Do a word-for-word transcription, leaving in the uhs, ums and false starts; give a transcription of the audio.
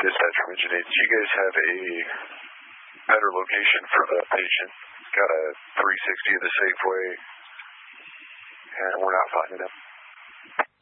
Dispatch from Engineer, do you guys have a better location for the patient? Got a three sixty of the Safeway, and we're not finding him.